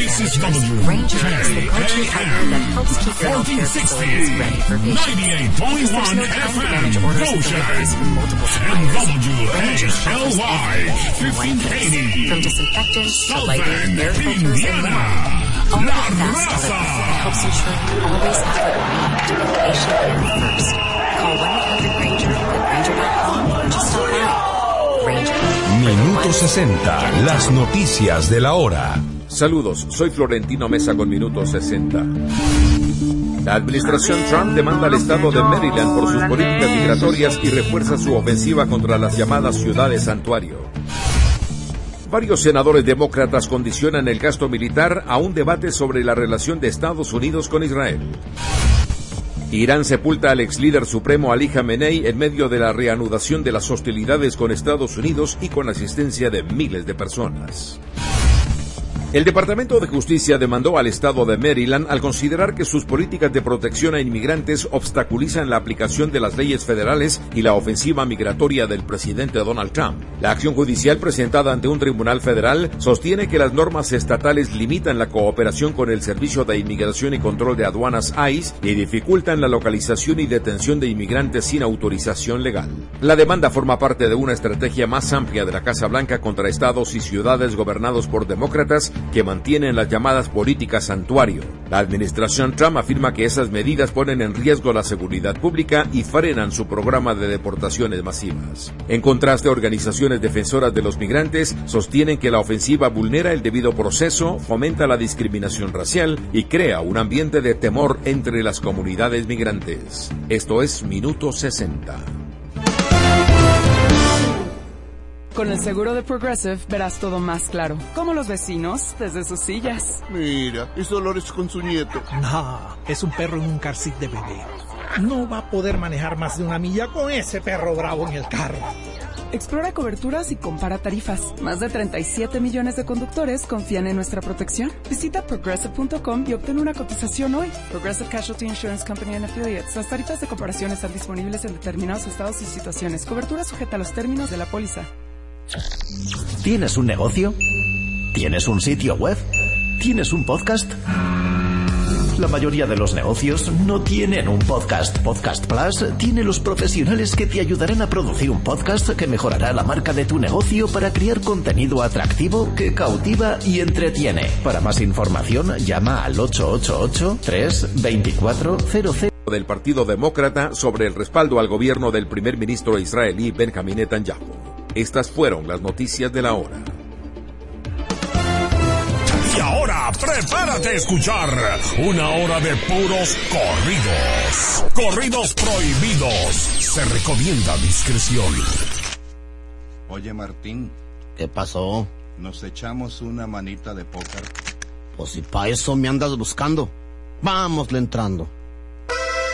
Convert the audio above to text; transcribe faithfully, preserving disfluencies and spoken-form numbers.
This is Ranger is the go-to partner that helps keep your healthcare facilities ready for patients. ninety-eight point one F M, Goshen, and W H L Y, fifteen eighty, from disinfectants to lighting, air filters, and more. All the fast delivery helps ensure you always have what you need to put the patient care first. Call one eight hundred Ranger at ranger dot com or just stop by. Ranger. Minuto sesenta, las noticias de la hora. Saludos, soy Florentino Mesa con Minuto sesenta. La administración Trump demanda al estado de Maryland por sus políticas migratorias y refuerza su ofensiva contra las llamadas ciudades santuario. Varios senadores demócratas condicionan el gasto militar a un debate sobre la relación de Estados Unidos con Israel. Irán sepulta al ex líder supremo Ali Khamenei en medio de la reanudación de las hostilidades con Estados Unidos y con la asistencia de miles de personas. El Departamento de Justicia demandó al estado de Maryland al considerar que sus políticas de protección a inmigrantes obstaculizan la aplicación de las leyes federales y la ofensiva migratoria del presidente Donald Trump. La acción judicial presentada ante un tribunal federal sostiene que las normas estatales limitan la cooperación con el Servicio de Inmigración y Control de Aduanas I C E y dificultan la localización y detención de inmigrantes sin autorización legal. La demanda forma parte de una estrategia más amplia de la Casa Blanca contra estados y ciudades gobernados por demócratas que mantienen las llamadas políticas santuario. La administración Trump afirma que esas medidas ponen en riesgo la seguridad pública y frenan su programa de deportaciones masivas. En contraste, organizaciones defensoras de los migrantes sostienen que la ofensiva vulnera el debido proceso, fomenta la discriminación racial y crea un ambiente de temor entre las comunidades migrantes. Esto es Minuto sesenta. Con el seguro de Progressive verás todo más claro, como los vecinos desde sus sillas. Mira, es Dolores con su nieto. No, es un perro en un car seat de bebé. No va a poder manejar más de una milla con ese perro bravo en el carro. Explora coberturas y compara tarifas. Más de treinta y siete millones de conductores confían en nuestra protección. Visita progressive punto com y obtén una cotización hoy. Progressive Casualty Insurance Company and Affiliates. Las tarifas de comparación están disponibles en determinados estados y situaciones. Cobertura sujeta a los términos de la póliza. ¿Tienes un negocio? ¿Tienes un sitio web? ¿Tienes un podcast? La mayoría de los negocios no tienen un podcast. Podcast Plus tiene los profesionales que te ayudarán a producir un podcast que mejorará la marca de tu negocio para crear contenido atractivo que cautiva y entretiene. Para más información, llama al ocho ocho ocho, tres dos cuatro, cero cero. Del Partido Demócrata sobre el respaldo al gobierno del primer ministro israelí Benjamin Netanyahu. Estas fueron las noticias de la hora. Y ahora, prepárate a escuchar una hora de puros corridos. Corridos prohibidos. Se recomienda discreción. Oye, Martín. ¿Qué pasó? ¿Nos echamos una manita de póker? Pues si pa' eso me andas buscando. Vámosle entrando.